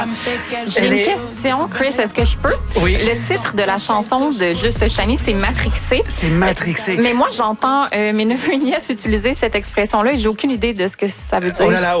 J'ai une question, Chris, est-ce que je peux? Oui. Le titre de la chanson de Juste Chani, c'est Matrixé. C'est matrixé. Mais moi, j'entends mes neveux et nièces utiliser cette expression-là et j'ai aucune idée de ce que ça veut dire. Oh là là,